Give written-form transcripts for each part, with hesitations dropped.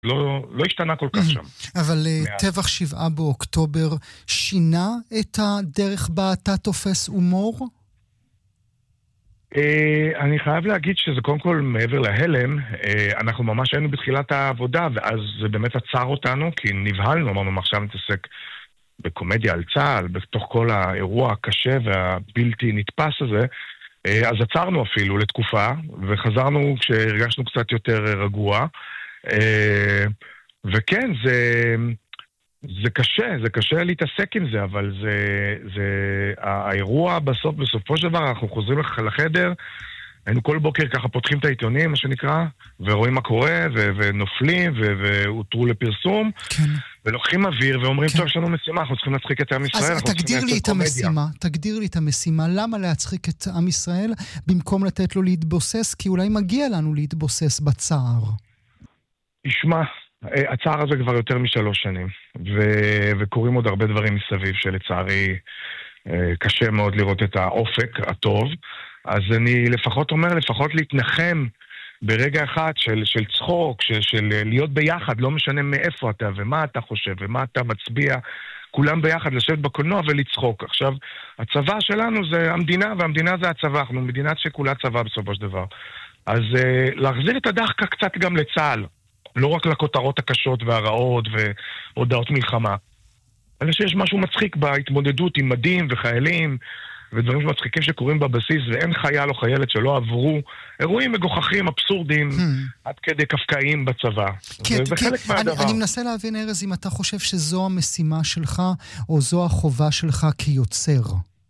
לא השתנה כל כך שם. אבל טבח 7 באוקטובר שינה את הדרך בה אתה תופס הומור? אני חייב להגיד שזה קודם כל מעבר להלם, אנחנו ממש היינו בתחילת העבודה, ואז זה באמת עצר אותנו, כי נבהלנו, אמרנו, עכשיו נתעסק בקומדיה על צה"ל, בתוך כל האירוע הקשה והבלתי נתפס הזה, אז עצרנו אפילו לתקופה, וחזרנו כשהרגשנו קצת יותר רגוע, וכן, זה קשה להתעסק עם זה, אבל האירוע בסופו של דבר, אנחנו חוזרים לחדר, היינו כל בוקר ככה פותחים את העיתונים, מה שנקרא, ורואים מה קורה, ונופלים, והותרו לפרסום, כן. ולוקחים אוויר, ואומרים, כן. טוב, יש לנו משימה, אנחנו צריכים להצחיק את עם ישראל. אז תגדיר לי את המשימה, למה להצחיק את עם ישראל, במקום לתת לו להתבוסס, כי אולי מגיע לנו להתבוסס בצער. ישמע, הצער הזה כבר יותר מ3 שנים, וקוראים עוד הרבה דברים מסביב, שלצערי קשה מאוד לראות את האופק הטוב, אז אני לפחות אומר, לפחות להתנחם ברגע אחד של צחוק, של להיות ביחד, לא משנה מאיפה אתה ומה אתה חושב ומה אתה מצביע, כולם ביחד לשבת בקולנוע ולצחוק. עכשיו, הצבא שלנו זה המדינה, והמדינה זה הצבא, אנחנו מדינה שכולה צבא בסופו של דבר. אז להחזיר את הדחקה קצת גם לצה"ל, לא רק לכותרות הקשות והרעות והודעות מלחמה, אלא שיש משהו מצחיק בהתמודדות עם מדים וחיילים, ודברים מצחיקים שקורים בבסיס, ואין חייל או חיילת שלא עברו אירועים מגוחכים, אבסורדים, עד כדי קפקאים בצבא. זה חלק מהדבר. אני מנסה להבין, ארז, אם אתה חושב שזו המשימה שלך, או זו החובה שלך כיוצר.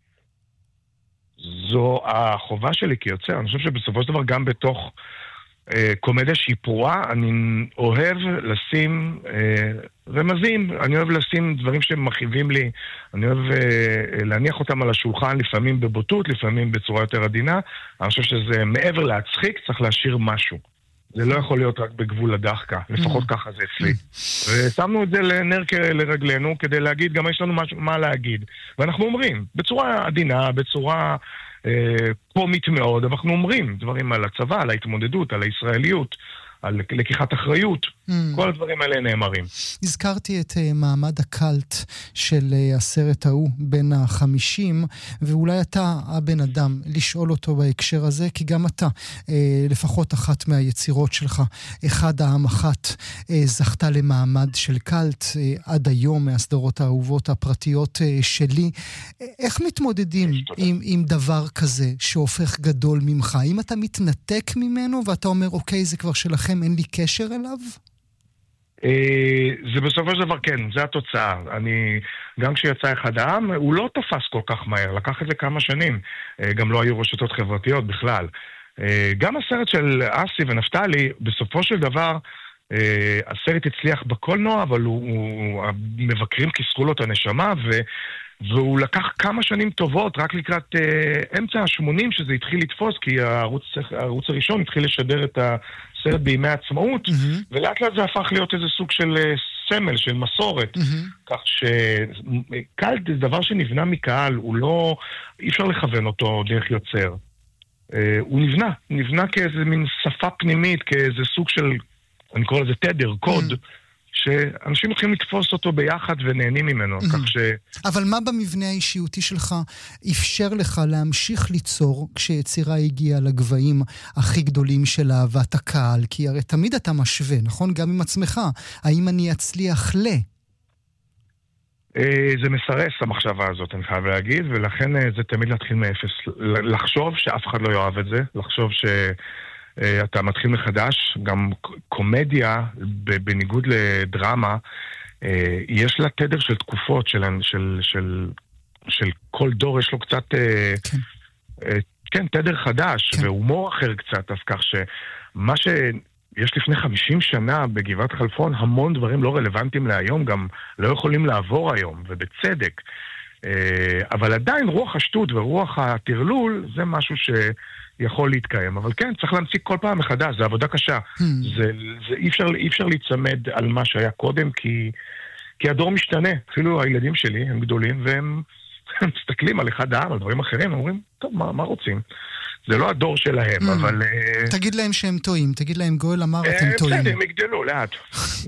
זו החובה שלי כיוצר. אני חושב שבסופו של דבר גם בתוך קומדיה שהיא פרועה, אני אוהב לשים רמזים, אני אוהב לשים דברים שמרחיבים לי, אני אוהב להניח אותם על השולחן, לפעמים בבוטות, לפעמים בצורה יותר עדינה. אני חושב שזה מעבר להצחיק, צריך להשאיר משהו. זה לא יכול להיות רק בגבול הדחקה, לפחות ככה זה אצלי. ושמנו את זה לנר לרגלינו, כדי להגיד, גם יש לנו מה להגיד. ואנחנו אומרים, בצורה עדינה, בצורה קומית מאוד, אבל אנחנו אומרים דברים על הצבא, על ההתמודדות, על הישראליות, על לקיחת אחריות, כל הדברים האלה נאמרים. הזכרתי את מעמד הקלט של הסרט ההוא בין ה-50, ואולי אתה הבן אדם לשאול אותו בהקשר הזה, כי גם אתה, לפחות אחת מהיצירות שלך, אחד העם אחת, זכתה למעמד של קלט, עד היום מהסדרות האהובות הפרטיות שלי. איך מתמודדים עם דבר כזה שהופך גדול ממך? אם אתה מתנתק ממנו ואתה אומר, אוקיי, זה כבר שלכם, אין לי קשר אליו? זה בסופו של דבר כן, זה התוצאה. גם כשיצא אחד העם, הוא לא תפס כל כך מהר, לקח את זה כמה שנים. גם לא היו רשתות חברתיות בכלל. גם הסרט של אסי ונפתלי, בסופו של דבר, הסרט הצליח בקולנוע, אבל המבקרים כיסחו לו את הנשמה, והוא לקח כמה שנים טובות, רק לקראת אמצע ה-80 שזה התחיל לתפוס, כי הערוץ הראשון התחיל לשדר את הסרט בימי העצמאות, ולאט לאט זה הפך להיות איזה סוג של סמל, של מסורת. כך שקלט זה דבר שנבנה מקהל, אי אפשר לכוון אותו דרך יוצר. הוא נבנה כאיזה מין שפה פנימית, כאיזה סוג של, אני קורא לזה תדר, קוד, שאנשים מתחילים לתפוס אותו ביחד ונהנים ממנו, כך ש... אבל מה במבנה האישיותי שלך אפשר לך להמשיך ליצור כשיצירה הגיעה לגבהים הכי גדולים של אהבת הקהל? כי הרי תמיד אתה משווה, נכון? גם עם עצמך. האם אני אצליח זה מסרס המחשבה הזאת, אני חייב להגיד, ולכן זה תמיד להתחיל מאפס. לחשוב שאף אחד לא יאהב את זה, לחשוב אתה מתחיל מחדש, גם קומדיה, בניגוד לדרמה, יש לה תדר של תקופות, של כל דור יש לו קצת, כן, תדר חדש, והומור אחר קצת, אז כך שמה שיש לפני 50 שנה בגבעת חלפון, המון דברים לא רלוונטיים להיום, גם לא יכולים לעבור היום, ובצדק. אבל עדיין רוח השטות ורוח התרלול, זה משהו יכול להתקיים, אבל כן, צריך להמציא כל פעם מחדש, זה עבודה קשה. אי אפשר להצמד על מה שהיה קודם, כי הדור משתנה. אפילו הילדים שלי הם גדולים, והם מסתכלים על אחד העם, על דברים אחרים, אומרים, טוב, מה רוצים? זה לא הדור שלהם, אבל... תגיד להם שהם טועים, תגיד להם גואל אמר, אתם טועים. בסדר, הם יגדלו, לאט.